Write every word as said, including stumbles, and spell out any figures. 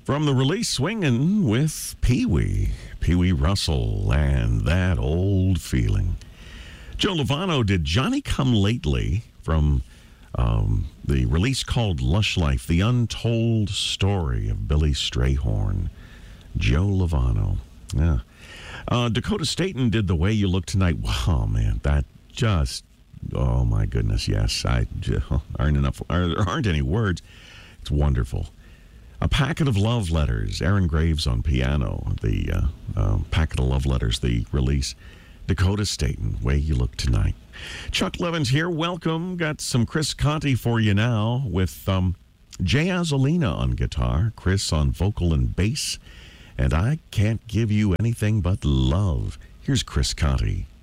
From the release, Swinging with Pee Wee, Pee Wee Russell, and That Old Feeling. Joe Lovano did Johnny Come Lately from um, the release called Lush Life, The Untold Story of Billy Strayhorn. Joe Lovano. Yeah. Uh, Dakota Staten did The Way You Look Tonight. Wow, man, that just, oh my goodness, yes. I aren't enough, there aren't any words. It's wonderful. A Packet of Love Letters, Aaron Graves on piano, the uh, uh, Packet of Love Letters, the release. Dakota Staten, Way You Look Tonight. Chuck Levins here, welcome. Got some Chris Conti for you now with um, Jay Azzolina on guitar, Chris on vocal and bass, and I Can't Give You Anything But Love. Here's Chris Conti.